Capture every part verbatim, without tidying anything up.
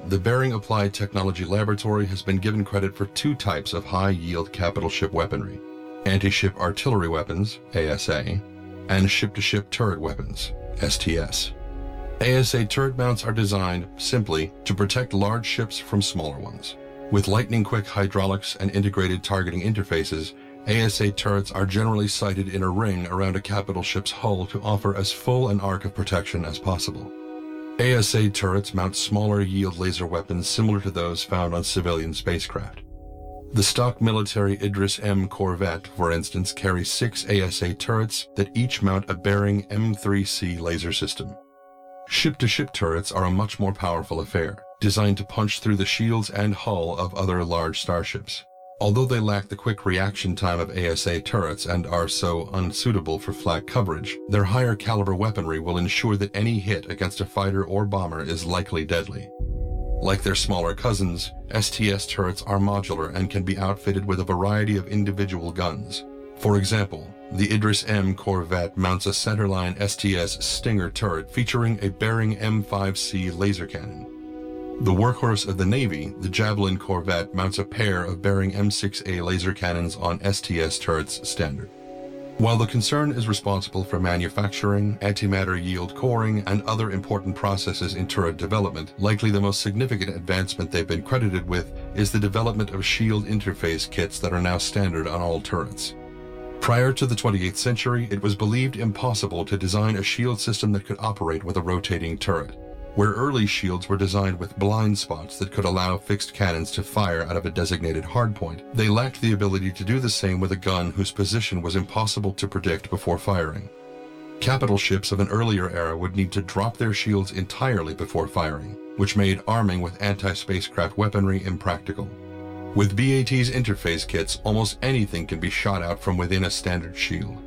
the Bearing Applied Technology Laboratory has been given credit for two types of high-yield capital ship weaponry: anti-ship artillery weapons, A S A, and ship-to-ship turret weapons, S T S. A S A turret mounts are designed, simply, to protect large ships from smaller ones. With lightning-quick hydraulics and integrated targeting interfaces, A S A turrets are generally sited in a ring around a capital ship's hull to offer as full an arc of protection as possible. A S A turrets mount smaller yield laser weapons similar to those found on civilian spacecraft. The stock military Idris M Corvette, for instance, carries six A S A turrets that each mount a Bearing M three C laser system. Ship-to-ship turrets are a much more powerful affair, designed to punch through the shields and hull of other large starships. Although they lack the quick reaction time of A S A turrets and are so unsuitable for flak coverage, their higher caliber weaponry will ensure that any hit against a fighter or bomber is likely deadly. Like their smaller cousins, S T S turrets are modular and can be outfitted with a variety of individual guns. For example, the Idris M Corvette mounts a centerline S T S Stinger turret featuring a Bearing M five C laser cannon. The workhorse of the Navy, the Javelin Corvette, mounts a pair of Bearing M six A laser cannons on S T S turrets standard. While the concern is responsible for manufacturing, antimatter yield coring, and other important processes in turret development, likely the most significant advancement they've been credited with is the development of shield interface kits that are now standard on all turrets. Prior to the twenty-eighth century, it was believed impossible to design a shield system that could operate with a rotating turret. Where early shields were designed with blind spots that could allow fixed cannons to fire out of a designated hardpoint, they lacked the ability to do the same with a gun whose position was impossible to predict before firing. Capital ships of an earlier era would need to drop their shields entirely before firing, which made arming with anti-spacecraft weaponry impractical. With B A T's interface kits, almost anything can be shot out from within a standard shield.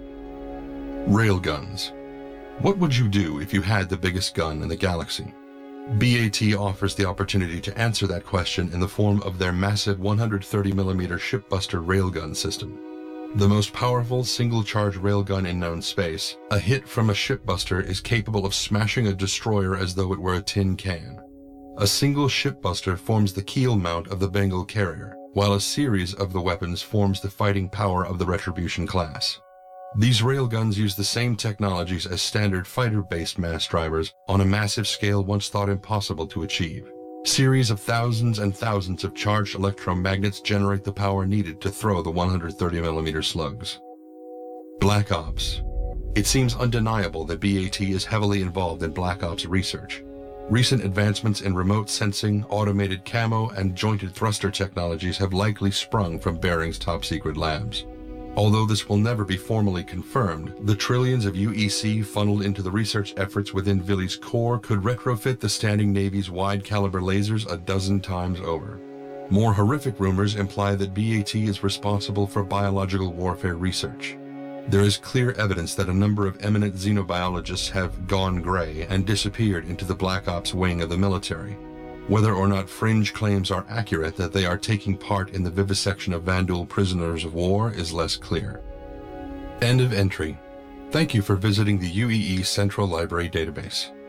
Railguns. What would you do if you had the biggest gun in the galaxy? B A T offers the opportunity to answer that question in the form of their massive one hundred thirty millimeter Shipbuster railgun system. The most powerful single-charge railgun in known space, a hit from a Shipbuster is capable of smashing a destroyer as though it were a tin can. A single Shipbuster forms the keel mount of the Bengal carrier, while a series of the weapons forms the fighting power of the Retribution class. These railguns use the same technologies as standard fighter-based mass drivers on a massive scale once thought impossible to achieve. Series of thousands and thousands of charged electromagnets generate the power needed to throw the one hundred thirty millimeter slugs. Black Ops. It seems undeniable that B A T is heavily involved in Black Ops research. Recent advancements in remote sensing, automated camo, and jointed thruster technologies have likely sprung from Bearing's top-secret labs. Although this will never be formally confirmed, the trillions of U E C funneled into the research efforts within Vili's core could retrofit the Standing Navy's wide-caliber lasers a dozen times over. More horrific rumors imply that B A T is responsible for biological warfare research. There is clear evidence that a number of eminent xenobiologists have gone gray and disappeared into the Black Ops wing of the military. Whether or not fringe claims are accurate that they are taking part in the vivisection of Vanduul prisoners of war is less clear. End of entry. Thank you for visiting the U E E Central Library database.